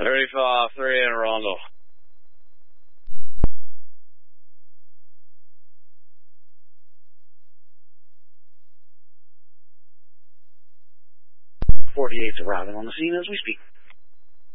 35-3 in Rondo. .48's arriving on the scene as we speak.